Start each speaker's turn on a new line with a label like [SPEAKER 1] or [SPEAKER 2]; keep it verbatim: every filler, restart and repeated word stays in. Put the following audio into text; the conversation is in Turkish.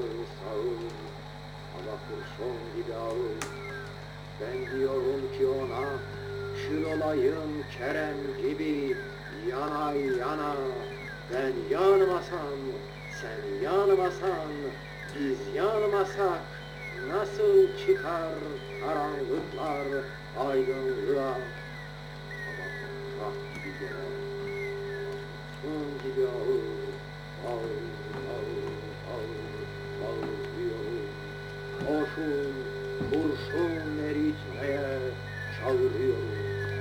[SPEAKER 1] sağır, ama kurşun gibi ağır. Ben diyorum ki ona, kül olayım Kerem gibi, yana yana. Ben yanmasam, sen yanmasan, biz yanmasak, nasıl çıkar karanlıklar aydınlığa? Hava toprak gibi gelen, kurşun gibi ağır, ağır, ağır, ağır, ağırlıyor. Koşun, kurşun eritmeye çağırıyor.